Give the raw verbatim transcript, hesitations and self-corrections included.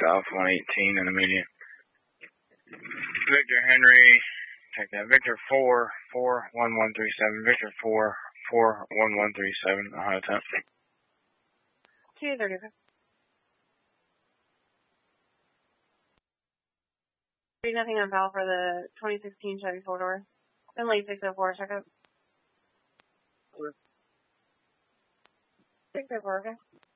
South one eighteen in the median. Victor Henry, check that. Victor four, four, one, one, three, seven. Victor four, four, one, one, three, seven. Ohio temp. two thirty-five. Nothing on file for the twenty sixteen Chevy four-door. Finley six oh four, check out. six oh four, okay.